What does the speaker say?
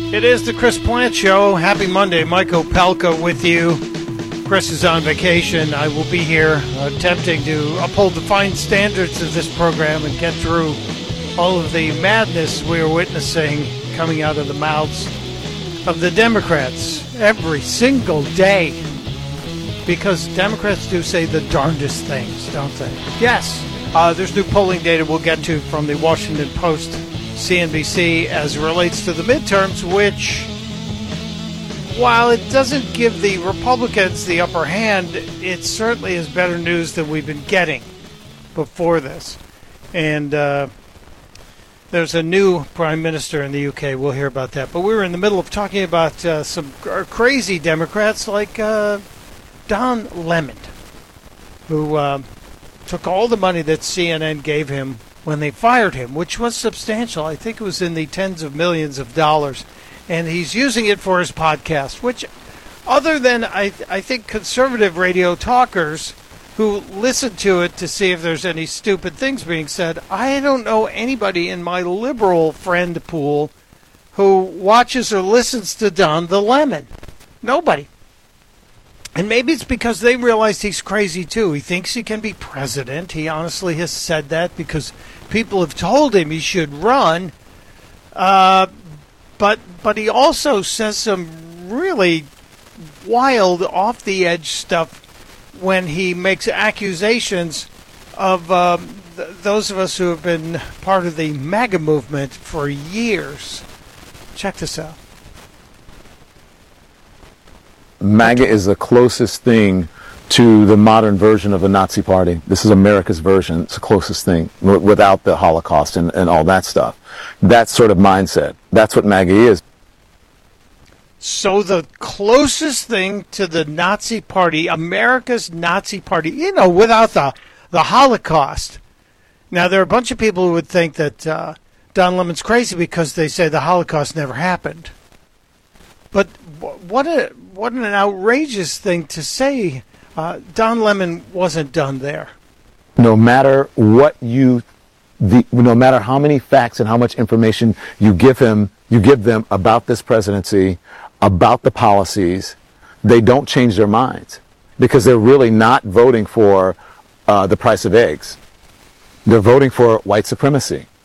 It is the Chris Plante Show. Happy Monday. Mike Opelka with you. Chris is on vacation. I will be here attempting to uphold the fine standards of this program and get through all of the madness we are witnessing coming out of the mouths of the Democrats every single day. Because Democrats do say the darndest things, don't they? Yes. There's new polling data we'll get to from the Washington Post, CNBC, as it relates to the midterms, which, while it doesn't give the Republicans the upper hand, it certainly is better news than we've been getting before this. And there's a new prime minister in the UK. We'll hear about that. But we were in the middle of talking about some crazy Democrats like Don Lemon, who took all the money that CNN gave him when they fired him, which was substantial. I think it was in the tens of millions of dollars. And he's using it for his podcast, which, other than, I think, conservative radio talkers who listen to it to see if there's any stupid things being said, I don't know anybody in my liberal friend pool who watches or listens to Don the Lemon. Nobody. And maybe it's because they realized he's crazy, too. He thinks he can be president. He honestly has said that because people have told him he should run. But he also says some really wild, off-the-edge stuff when he makes accusations of those of us who have been part of the MAGA movement for years. Check this out. MAGA is the closest thing to the modern version of the Nazi Party. This is America's version. It's the closest thing without the Holocaust and all that stuff. That sort of mindset. That's what MAGA is. So the closest thing to the Nazi Party, America's Nazi Party, without the Holocaust. Now, there are a bunch of people who would think that Don Lemon's crazy because they say the Holocaust never happened. But what an outrageous thing to say. Don Lemon wasn't done there. No matter no matter how many facts and how much information you give them about this presidency, about the policies, they don't change their minds because they're really not voting for the price of eggs. They're voting for white supremacy.